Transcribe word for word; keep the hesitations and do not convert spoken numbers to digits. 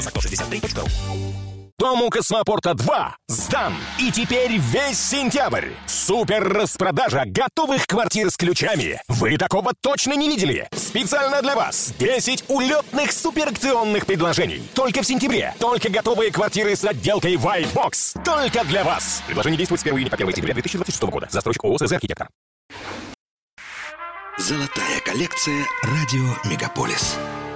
сто шестьдесят три точка ру. Дом у Космопорта два сдан. И теперь весь сентябрь. Супер распродажа готовых квартир с ключами. Вы такого точно не видели. Специально для вас десять улетных суперакционных предложений. Только в сентябре. Только готовые квартиры с отделкой White Box. Только для вас. Предложение действует с первого июня по первое сентября две тысячи двадцать шестого года. Застройщик ООО «СЗ Архитектор». Золотая коллекция «Радио Мегаполис».